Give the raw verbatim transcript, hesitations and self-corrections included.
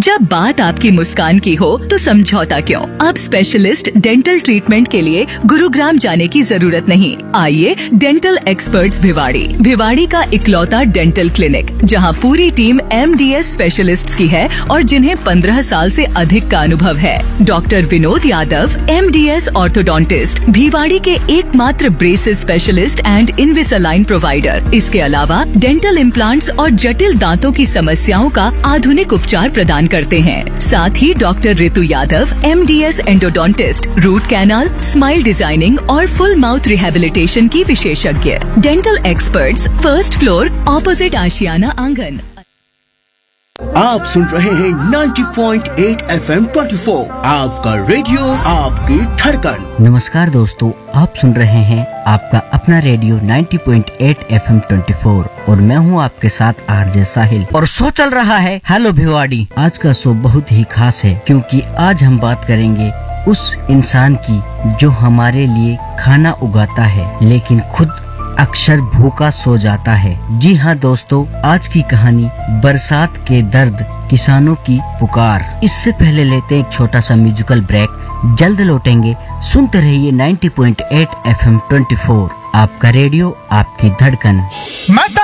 जब बात आपकी मुस्कान की हो तो समझौता क्यों? अब स्पेशलिस्ट डेंटल ट्रीटमेंट के लिए गुरुग्राम जाने की जरूरत नहीं। आइए डेंटल एक्सपर्ट्स भिवाड़ी। भिवाड़ी का इकलौता डेंटल क्लिनिक जहां पूरी team M D S specialists की है और जिन्हें पंद्रह साल से अधिक का अनुभव है। Doctor Vinod Yadav, M D S orthodontist, Bhiwadi के एकमात्र ब्रेसेस स्पेशलिस्ट एंड इनविसालाइन प्रोवाइडर। इसके अलावा डेंटल इम्प्लांट्स और जटिल दांतों की समस्याओं का आधुनिक उपचार प्रदान करते हैं। साथ ही डॉक्टर ऋतु Yadav, M D S endodontist, root canal, smile designing और फुल माउथ रिहेबिलिटेशन की विशेषज्ञ। Dental experts, first floor, opposite आशियाना आंगन। आप सुन रहे हैं नब्बे पॉइंट आठ एफ एम चौबीस, आपका रेडियो, आपकी धड़कन। नमस्कार दोस्तों, आप सुन रहे हैं आपका अपना रेडियो नब्बे पॉइंट आठ एफ एम चौबीस और मैं हूं आपके साथ आरजे साहिल और शो चल रहा है हेलो भिवाड़ी। आज का शो बहुत ही खास है क्योंकि आज हम बात करेंगे उस इंसान की जो हमारे लिए खाना उगाता है लेकिन खुद अक्सर भूखा सो जाता है। जी हाँ दोस्तों, आज की कहानी बरसात के दर्द, किसानों की पुकार। इससे पहले लेते हैं एक छोटा सा म्यूजिकल ब्रेक, जल्द लौटेंगे। सुनते रहिए नब्बे पॉइंट आठ एफ एम चौबीस, आपका रेडियो, आपकी धड़कन।